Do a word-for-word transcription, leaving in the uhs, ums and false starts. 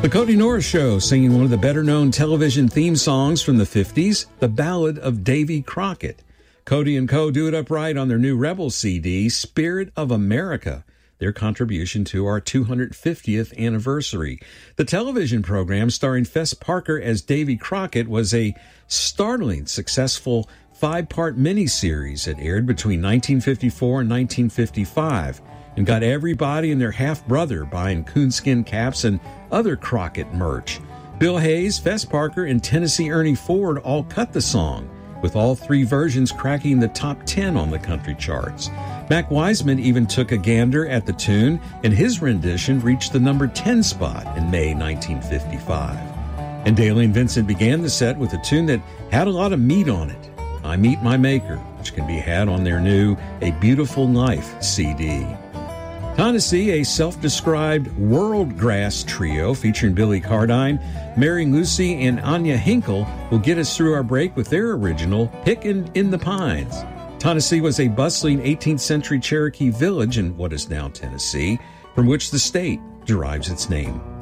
The Cody Norris Show, singing one of the better-known television theme songs from the fifties, The Ballad of Davy Crockett. Cody and Co. do it upright on their new Rebel C D, Spirit of America, their contribution to our two hundred fiftieth anniversary. The television program starring Fess Parker as Davy Crockett was a startling, successful five-part miniseries that aired between nineteen fifty-four and nineteen fifty-five and got everybody and their half-brother buying coonskin caps and other Crockett merch. Bill Hayes, Fess Parker, and Tennessee Ernie Ford all cut the song, with all three versions cracking the top ten on the country charts. Mac Wiseman even took a gander at the tune, and his rendition reached the number ten spot in May nineteen fifty-five. And Dailey and Vincent began the set with a tune that had a lot of meat on it, I Meet My Maker, which can be had on their new A Beautiful Life C D. Tennessee, a self-described world grass trio featuring Billy Cardine, Mary Lucy, and Anya Hinkle will get us through our break with their original Pickin' in the Pines. Tennessee was a bustling eighteenth century Cherokee village in what is now Tennessee, from which the state derives its name.